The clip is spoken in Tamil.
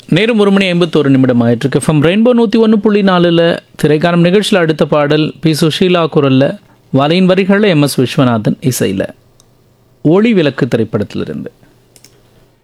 நேரம் 1:51 ஆயிட்டிருக்கு. ஃப்ரம் ரெயின்போ 101.4 திரைக்காலம் நிகழ்ச்சியில் அடுத்த பாடல் பி சுஷீலா குரலில், வலையின் வரிகளில் MS விஸ்வநாதன் இசையில், ஒளி விளக்கு திரைப்படத்திலிருந்து.